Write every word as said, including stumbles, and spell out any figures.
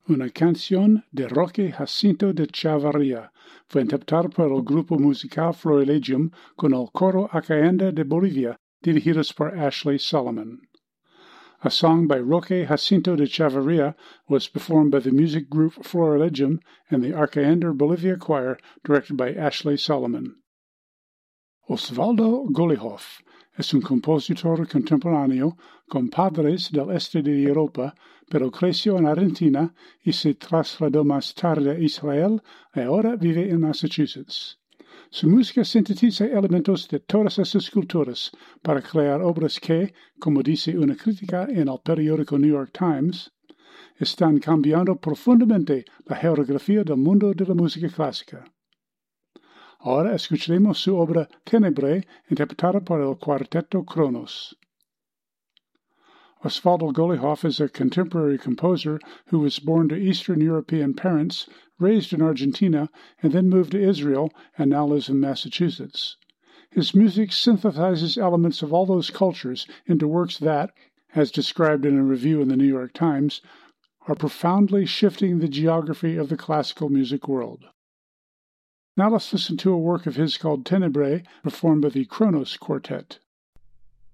Una canción de Roque Jacinto de Chavarria fue interpretada por el grupo musical Florilegium con el coro Acaenda de Bolivia, dirigidos por Ashley Solomon. A song by Roque Jacinto de Chavarria was performed by the music group Florilegium and the Arcaender Bolivia Choir, directed by Ashley Solomon. Osvaldo Golijov es un compositor contemporáneo con padres del este de Europa, pero creció en Argentina y se trasladó más tarde a Israel y ahora vive en Massachusetts. Su música sintetiza elementos de todas esas culturas para crear obras que, como dice una crítica en el periódico New York Times, están cambiando profundamente la geografía del mundo de la música clásica. Ahora escucharemos su obra Tenebrae, interpretada por el cuarteto Kronos. Osvaldo Golijov is a contemporary composer who was born to Eastern European parents, raised in Argentina, and then moved to Israel and now lives in Massachusetts. His music synthesizes elements of all those cultures into works that, as described in a review in the New York Times, are profoundly shifting the geography of the classical music world. Now let's listen to a work of his called Tenebrae, performed by the Kronos Quartet.